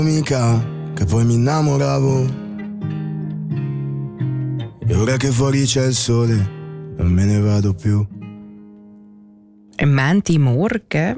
Mica, che poi mi innamoravo. E ora che fuori c'è il sole, non me ne vado più. Am Montagmorgen.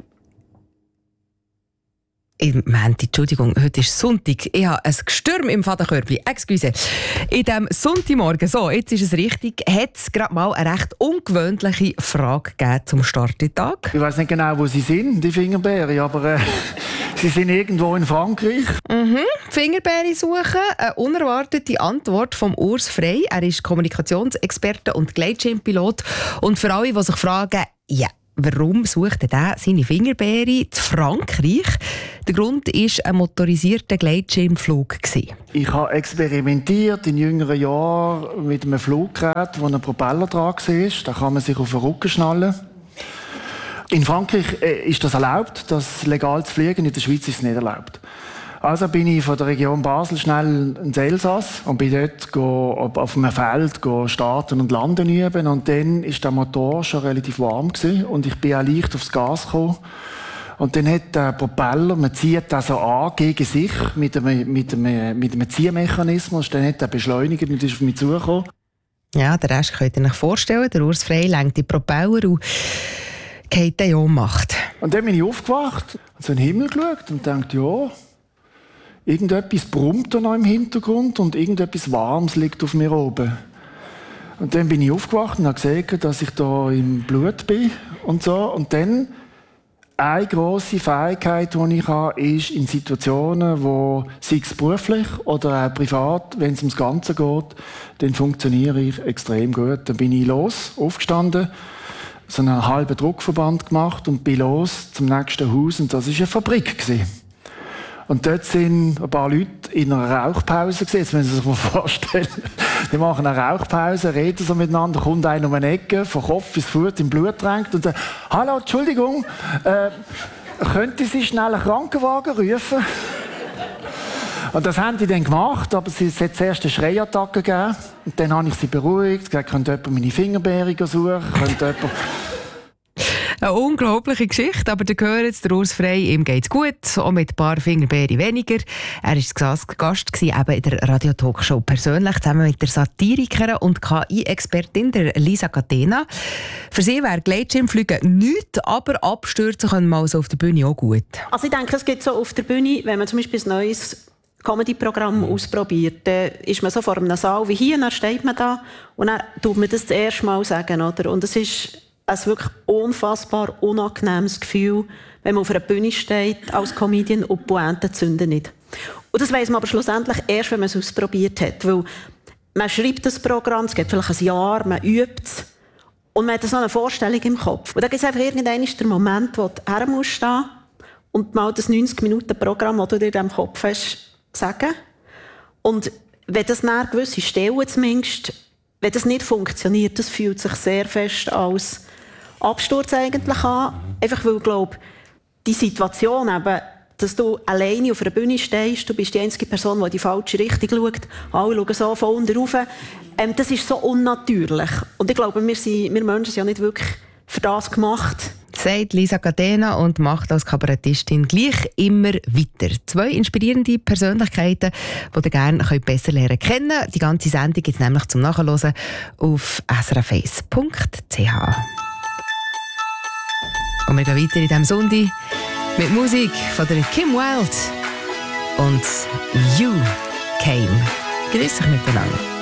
Entschuldigung, heute ist Sonntag. Ich habe ein Gestürm im Fadenkörbchen. Excuse. In diesem Sonntagmorgen, so, jetzt ist es richtig, hat es gerade mal eine recht ungewöhnliche Frage gegeben zum Starttag. Ich weiss nicht genau, wo sie sind, die Fingerbeere, aber sie sind irgendwo in Frankreich. Fingerbeere suchen, eine unerwartete Antwort von Urs Frey. Er ist Kommunikationsexperte und Gleitschirmpilot. Und für alle, die sich fragen, ja, warum sucht er seine Fingerbeere in Frankreich? Der Grund war ein motorisierter Gleitschirmflug. Ich habe experimentiert in jüngeren Jahren mit einem Fluggerät, wo ein Propeller dran war. Da kann man sich auf den Rücken schnallen. In Frankreich ist das erlaubt, das legal zu fliegen. In der Schweiz ist es nicht erlaubt. Also bin ich von der Region Basel schnell ins Elsass und bin dort auf einem Feld starten und landen üben. Und dann war der Motor schon relativ warm gewesen und ich bin auch leicht aufs Gas gekommen. Und dann hat der Propeller, man zieht den so an gegen sich mit einem Ziehmechanismus. Dann hat er beschleunigt und ist auf mich zugekommen. Ja, den Rest könnt ihr euch vorstellen. Der Urs Frey lenkt die Propeller und geht dann in Ohnmacht. Und dann bin ich aufgewacht und so in den Himmel geschaut und dachte, ja, irgendetwas brummt da noch im Hintergrund und irgendetwas Warmes liegt auf mir oben. Und dann bin ich aufgewacht und habe gesehen, dass ich da im Blut bin und so. Und dann eine grosse Fähigkeit, die ich habe, ist in Situationen, wo, sei es beruflich oder auch privat, wenn es ums Ganze geht, dann funktioniere ich extrem gut. Dann bin ich aufgestanden, so einen halben Druckverband gemacht und bin los zum nächsten Haus und das war eine Fabrik. Und dort sind ein paar Leute in einer Rauchpause gewesen. Jetzt müssen Sie sich mal vorstellen. Die machen eine Rauchpause, reden so miteinander, kommt einer um eine Ecke, von Kopf bis Fuß im Blut drängt und sagt, «Hallo, Entschuldigung, könnten Sie schnell einen Krankenwagen rufen?» Und das haben die dann gemacht, aber es hat zuerst eine Schreiattacke gegeben. Und dann habe ich sie beruhigt, gesagt, könnte jemand meine Fingerbeere suchen, könnte jemand... Eine unglaubliche Geschichte, aber ihr hört jetzt, der Urs Frey, ihm geht's gut, auch mit ein paar Fingerbeeren weniger. Er war Gast eben in der Radio-Talkshow persönlich, zusammen mit der Satirikerin und KI-Expertin der Lisa Catena. Für sie wäre Gleitschirmfliegen nichts, aber abstürzen können wir also auf der Bühne auch gut. Also ich denke, es gibt so auf der Bühne, wenn man zum Beispiel ein neues Comedy-Programm ausprobiert, dann ist man so vor einem Saal wie hier, dann steht man da und dann tut man das erste Mal sagen, oder? Und es ist ein wirklich unfassbar unangenehmes Gefühl, wenn man auf einer Bühne steht als Comedian und die Pointe zünden nicht. Und das weiss man aber schlussendlich erst, wenn man es ausprobiert hat. Weil man schreibt das Programm, es geht vielleicht ein Jahr, man übt es und man hat so eine Vorstellung im Kopf. Und dann gibt es einfach irgendwann den Moment, wo du her musst stehen und mal das 90-Minuten-Programm, das du dir in deinem Kopf hast, sagen. Und wenn das nach gewisse Stellen zumindest, wenn das nicht funktioniert, das fühlt sich sehr fest als Absturz eigentlich an. Einfach weil, ich glaube, die Situation eben, dass du alleine auf einer Bühne stehst, du bist die einzige Person, die in die falsche Richtung schaut, alle schauen so von unten rauf, das ist so unnatürlich. Und ich glaube, wir Menschen sind ja nicht wirklich für das gemacht. Sagt Lisa Catena und macht als Kabarettistin gleich immer weiter. 2 inspirierende Persönlichkeiten, die ihr gerne besser lernen kennen. Die ganze Sendung gibt es nämlich zum Nachhören auf srface.ch. Und wir gehen weiter in diesem Sonntag mit Musik von der Kim Wilde und You Came. Grüß euch miteinander.